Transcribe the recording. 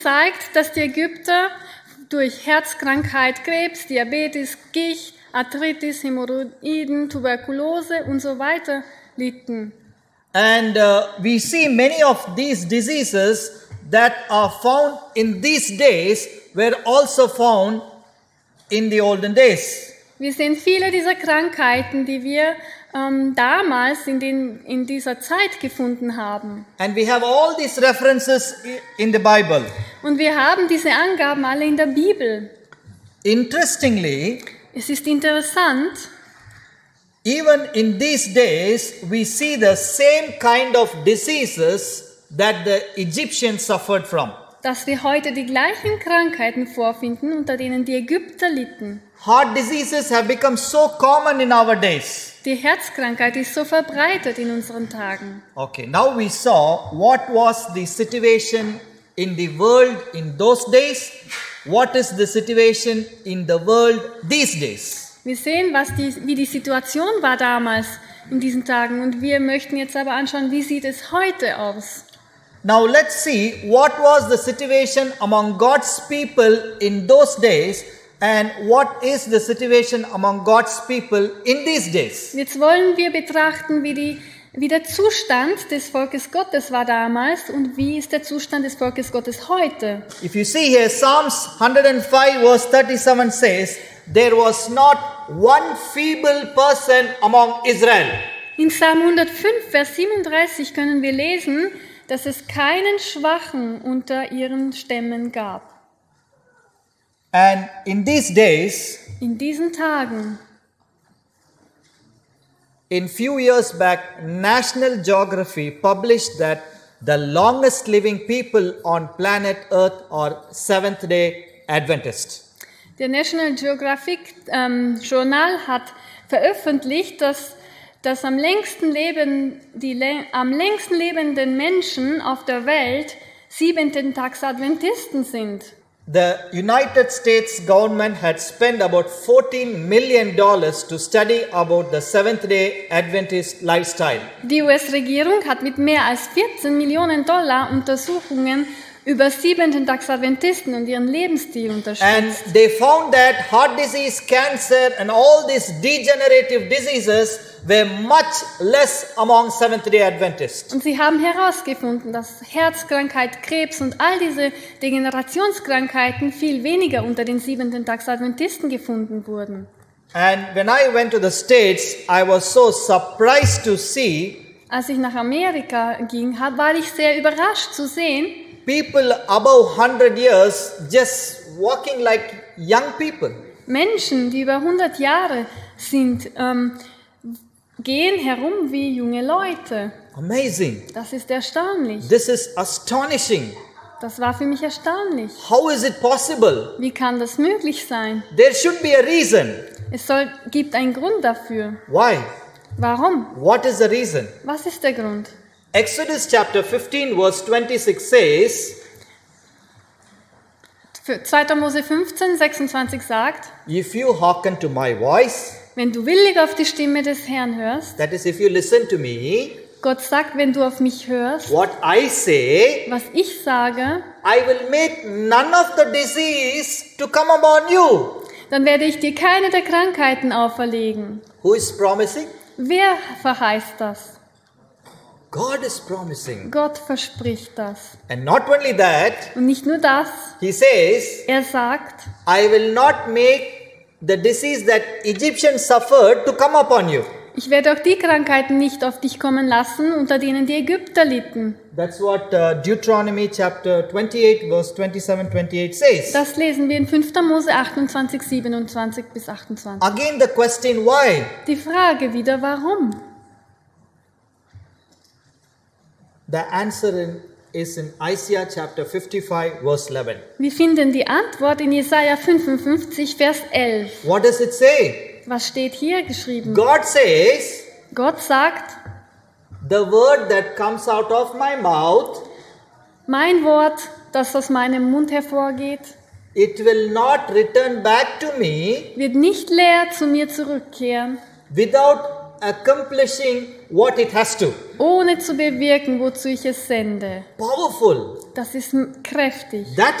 zeigt, dass die Ägypter durch Herzkrankheit, Krebs, Diabetes, Gicht, Arthritis, Hämorrhoiden, Tuberkulose und so weiter litten. And we see many of these diseases that are found in these days were also found in the olden days. Wir sehen viele dieser Krankheiten, die wir damals in dieser Zeit gefunden haben. And we have all these references in the Bible. Und wir haben diese Angaben alle in der Bibel. Interestingly, Es ist interessant, even in these days, we see the same kind of diseases that the Egyptians suffered from. dass wir heute die gleichen Krankheiten vorfinden, unter denen die Ägypter litten. Heart diseases have become so common in our days. Die Herzkrankheit ist so verbreitet in unseren Tagen. Okay, now we saw what was the situation in the world in those days. What is the situation in the world these days? Wir sehen, wie die Situation war damals in diesen Tagen, und wir möchten jetzt aber anschauen, wie sieht es heute aus. Now let's see what was the situation among God's people in those days and what is the situation among God's people in these days. Jetzt wollen wir betrachten, wie der Zustand des Volkes Gottes war damals und wie ist der Zustand des Volkes Gottes heute. If you see here, Psalms 105 verse 37 says, there was not one feeble person among Israel. In Psalm 105, Vers 37 können wir lesen, dass es keinen Schwachen unter ihren Stämmen gab. And in these days, In diesen Tagen, in few years back, National Geography published that the longest living people on planet Earth are Seventh-day Adventists. der National Geographic Journal hat veröffentlicht, dass am längsten lebenden Menschen auf der Welt 7-Tags-Adventisten sind. The United States government had spent about $14 million to study about the Seventh-day Adventist lifestyle. Die US-Regierung hat mit mehr als 14 Millionen Dollar Untersuchungen über 7-Tags-Adventisten und ihren Lebensstil And unterstützt. they found that heart disease, cancer and all these degenerative diseases were much less among Seventh-day Adventists. Und sie haben herausgefunden, dass Herzkrankheit, Krebs und all diese Degenerationskrankheiten viel weniger unter den 7-Tags-Adventisten gefunden wurden. And when I went to the States, I was so surprised to see Als ich nach Amerika ging, war ich sehr überrascht zu sehen, people above 100 years just walking like young people. Menschen, die über 100 Jahre sind, gehen herum wie junge Leute. Amazing. Das ist erstaunlich. This is astonishing. Das war für mich erstaunlich. How is it possible? Wie kann das möglich sein? There should be a reason. Gibt einen Grund dafür. Why? Warum? What is the reason? Was ist der Grund? Exodus chapter 15 verse 26 says, Für 2. Mose 15, 26 sagt, if you hearken to my voice, wenn du willig auf die Stimme des Herrn hörst, that is if you listen to me, Gott sagt, wenn du auf mich hörst, what I say, was ich sage, I will make none of the disease to come upon you. dann werde ich dir keine der Krankheiten auferlegen. Who is promising? Wer verheißt das? God is promising. Gott verspricht das. And not only that, Und nicht nur das, he says, er sagt, I will not make the disease that Egyptians suffered to come upon you. ich werde auch die Krankheiten nicht auf dich kommen lassen, unter denen die Ägypter litten. That's what Deuteronomy chapter 28 verse 27-28 says. Das lesen wir in 5. Mose 28, 27 bis 28. Again the question why? Die Frage wieder, warum? The answer is in Isaiah chapter 55 verse 11. Wir finden die Antwort in Jesaja 55, Vers 11. What does it say? Was steht hier geschrieben? God says, Gott sagt, the word that comes out of my mouth, mein Wort, das aus meinem Mund hervorgeht, it will not return back to me wird nicht leer zu mir zurückkehren, without accomplishing what it has to. ohne zu bewirken, wozu ich es sende. Powerful. Das ist kräftig. That